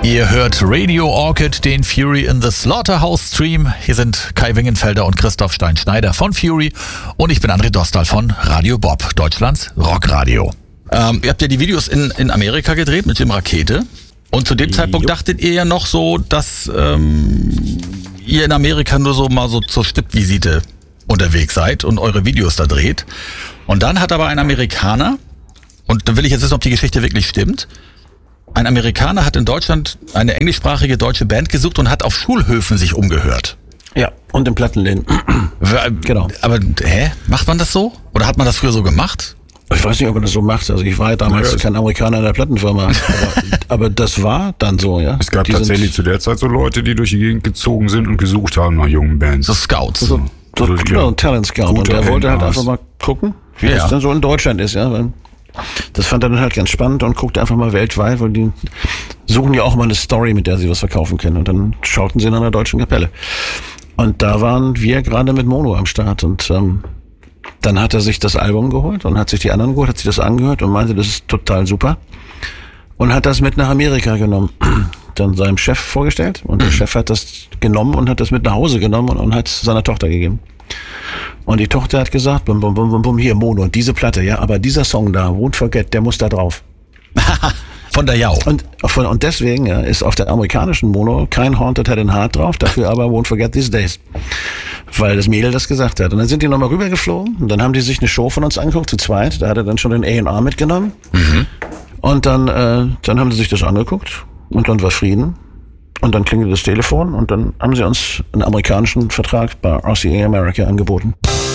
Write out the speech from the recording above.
Ihr hört Radio Orchid, den Fury in the Slaughterhouse Stream. Hier sind Kai Wingenfelder und Christoph Stein-Schneider von Fury und ich bin André Dostal von Radio Bob, Deutschlands Rockradio. Ihr habt ja die Videos in Amerika gedreht mit dem Rakete und zu dem Zeitpunkt dachtet ihr ja noch so, dass ihr in Amerika nur so mal so zur Stippvisite unterwegs seid und eure Videos da dreht. Und dann hat aber ein Amerikaner, und da will ich jetzt wissen, ob die Geschichte wirklich stimmt, ein Amerikaner hat in Deutschland eine englischsprachige deutsche Band gesucht und hat auf Schulhöfen sich umgehört. Ja, und in Plattenläden. Genau. Aber, macht man das so? Oder hat man das früher so gemacht? Ich weiß nicht, ob man das so macht. Also ich war ja damals kein Amerikaner in der Plattenfirma. aber das war dann so, ja. Es gab tatsächlich zu der Zeit so Leute, die durch die Gegend gezogen sind und gesucht haben nach jungen Bands. So Scouts. Genau, ein Talent Scout. Und der wollte halt einfach mal gucken, wie das dann so in Deutschland ist, ja. Weil das fand er dann halt ganz spannend und guckte einfach mal weltweit, weil die suchen ja auch mal eine Story, mit der sie was verkaufen können. Und dann schauten sie nach einer deutschen Kapelle. Und da waren wir gerade mit Mono am Start. Und dann hat er sich das Album geholt und hat sich die anderen geholt, hat sich das angehört und meinte, das ist total super. Und hat das mit nach Amerika genommen. Dann seinem Chef vorgestellt. Und der Chef hat das genommen und hat das mit nach Hause genommen und hat es seiner Tochter gegeben. Und die Tochter hat gesagt, bum, bum, bum, bum, bum, hier, Mono, diese Platte, ja, aber dieser Song da, Won't Forget, der muss da drauf. Von der Jau. Und deswegen ist auf der amerikanischen Mono kein Haunted Head and Heart drauf, dafür aber Won't Forget These Days. Weil das Mädel das gesagt hat. Und dann sind die nochmal rübergeflogen und dann haben die sich eine Show von uns angeguckt, zu zweit. Da hat er dann schon den A&R mitgenommen. Mhm. Und dann haben sie sich das angeguckt und dann war Frieden. Und dann klingelte das Telefon und dann haben sie uns einen amerikanischen Vertrag bei RCA America angeboten.